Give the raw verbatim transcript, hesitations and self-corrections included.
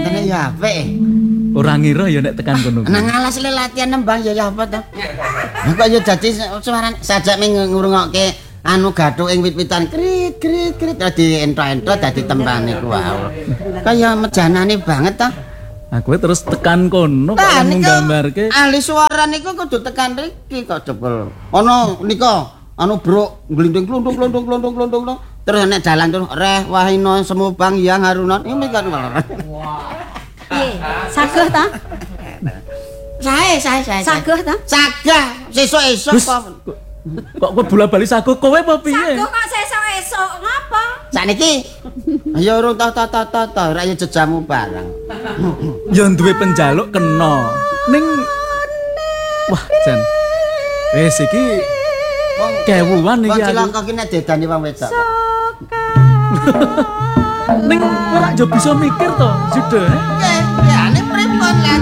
Mantene ya apik. Ora ngira ya nek tekan kono. Nang alas le latihan nembang ya ya apa to? Kok ya dadi suarane sajak ming ngrungokke anu gathuk ing wit-witan krit krit krit dadi ento-ento dadi tembane ku wae. Kaya mejanane banget to. Aku terus tekan kono kok nggambarke. Ahli suara niku kudu tekan riki kok jebul. Ana nika anu bruk glinding klundung klundung klundung klundung terus nek dalan terus reh wahina semubang yang harunan iki kan. Piye? Sagah ta? Sae sae sae. Sagah ta? Sagah sesuk-esuk kok. Kok kok bola-bali sago kowe apa piye? Sagah kok sesuk-esuk ngapa? Sakniki ayo urung ta ta ta ta ta ra yo jejamu barang. Ya duwe penjaluk kena. Ning wah, Jan. Wis iki kewuan iki aku. Wong cilaka ki nek dedani wong wedok. Ning ora yo bisa mikir to, sudah.